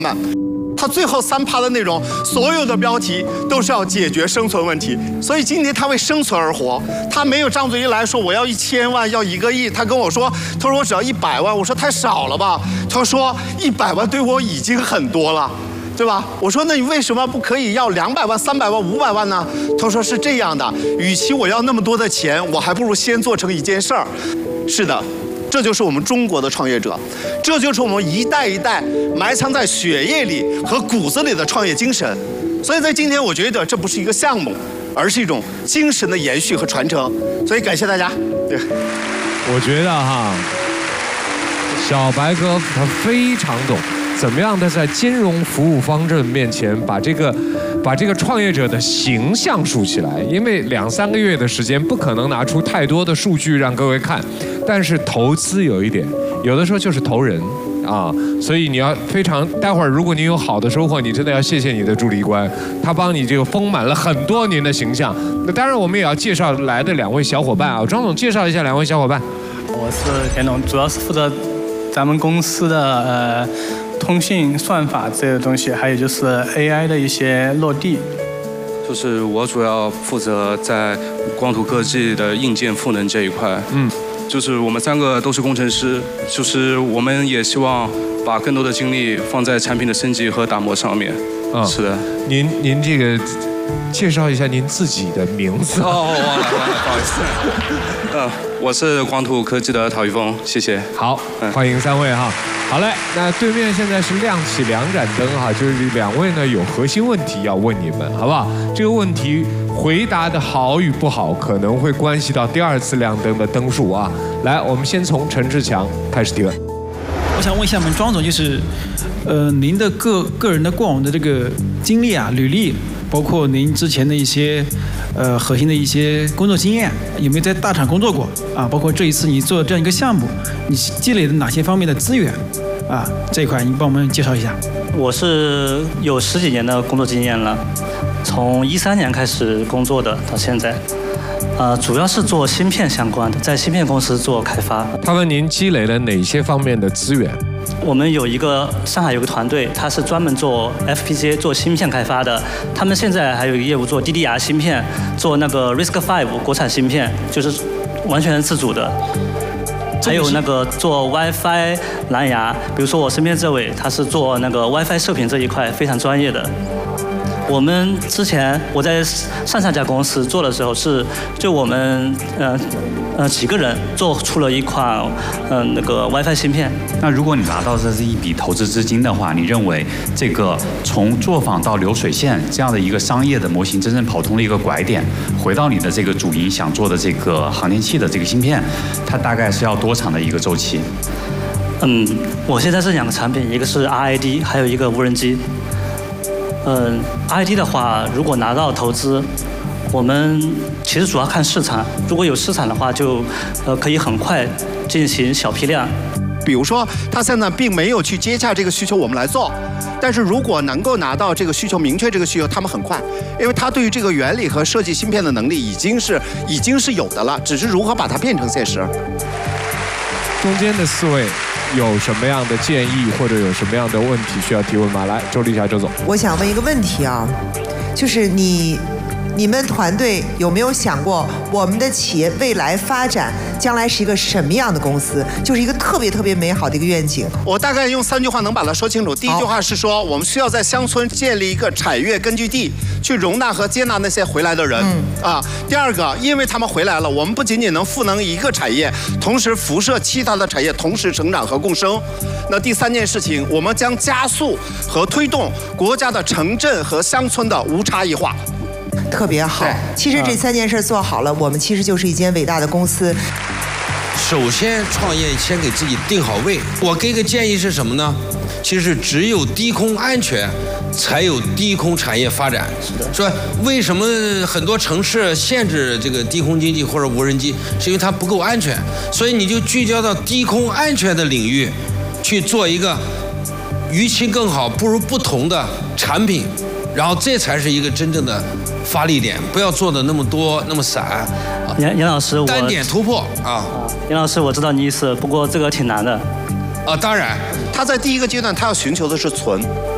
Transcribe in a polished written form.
它最后3%的内容，所有的标题都是要解决生存问题。所以今天他为生存而活，他没有张嘴一来说我要1000万，要1个亿。他跟我说，他说我只要100万。我说太少了吧？他说100万对我已经很多了，对吧？我说那你为什么不可以要200万、300万、500万呢？他说是这样的，与其我要那么多的钱，我还不如先做成一件事儿。是的。这就是我们中国的创业者，这就是我们一代一代埋藏在血液里和骨子里的创业精神。所以在今天，我觉得这不是一个项目，而是一种精神的延续和传承。所以感谢大家。对， 我觉得哈，小白哥他非常懂怎么样的在金融服务方阵面前把这个创业者的形象树起来。因为2、3个月的时间不可能拿出太多的数据让各位看。但是投资有一点，有的时候就是投人啊，所以你要非常，待会儿如果你有好的收获，你真的要谢谢你的助理官，他帮你这个丰满了很多年的形象。那当然我们也要介绍来的2位小伙伴啊，庄总介绍一下2位小伙伴。 我是田总，主要是负责咱们公司的通信算法这个东西，还有就是 AI 的一些落地。 就是我主要负责在光图科技的硬件赋能这一块。就是我们3个都是工程师，就是我们也希望把更多的精力放在产品的升级和打磨上面。是的。 您这个介绍一下您自己的名字。 忘了，不好意思。我是光图科技的陶宇峰，谢谢。 好，欢迎3位哈。好嘞，那对面现在是亮起2盏灯哈，就是2位呢有核心问题要问你们，好不好？这个问题回答的好与不好，可能会关系到第2次亮灯的灯数啊。来，我们先从陈志强开始提问。 我想问一下我们庄总，就是您的个人的过往的这个经历啊、履历，包括您之前的一些核心的一些工作经验，有没有在大厂工作过啊？包括这一次你做这样一个项目，你积累了哪些方面的资源啊？这一块你帮我们介绍一下。 我是有10几年的工作经验了，从13年开始工作的到现在。主要是做芯片相关的，在芯片公司做开发。 他问您积累了哪些方面的资源？ 我们上海有个团队，他是专门做 FPGA 做芯片开发的。他们现在还有一个业务做 DDR 芯片，做那个 RISC-V 国产芯片，就是完全自主的。还有那个做 WiFi 蓝牙，比如说我身边这位，他是做那个 WiFi 射频这一块非常专业的。我们之前我在上家公司做的时候就我们几个人做出了一款那个 WiFi 芯片。 那如果你拿到这是一笔投资资金的话，你认为这个从作坊到流水线这样的一个商业的模型真正跑通了一个拐点，回到你的这个主营想做的这个航天器的这个芯片，它大概是要多长的一个周期？ 我现在是2个产品，一个是 RID， 还有一个无人机。RID 的话，如果拿到投资，我们其实主要看市场。如果有市场的话，就可以很快进行小批量。 比如说，他现在并没有去接洽这个需求，我们来做。但是如果能够拿到这个需求，明确这个需求，他们很快，因为他对于这个原理和设计芯片的能力已经是有的了，只是如何把它变成现实。 中间的4位有什么样的建议或者有什么样的问题需要提问吗？来，周丽霞周总。 我想问一个问题啊，就是你们团队有没有想过，我们的企业未来发展将来是一个什么样的公司？就是一个特别美好的一个愿景。 我大概用3句话能把它说清楚。第一句话是说，我们需要在乡村建立一个产业根据地，去容纳和接纳那些回来的人。第2个，因为他们回来了，我们不仅仅能赋能一个产业，同时辐射其他的产业，同时成长和共生。那第3件事情，我们将加速和推动国家的城镇和乡村的无差异化。 特别好。其实这3件事做好了，我们其实就是一间伟大的公司。 首先创业先给自己定好位。我给个建议是什么呢？其实只有低空安全，才有低空产业发展。是的。说为什么很多城市限制这个低空经济或者无人机，是因为它不够安全。所以你就聚焦到低空安全的领域，去做一个与其更好不如不同的产品。然后这才是一个真正的发力点，不要做的那么多那么散。 杨老师， 单点突破啊！ 杨老师，我知道你意思，不过这个挺难的。 当然， 他在第1个阶段，他要寻求的是存。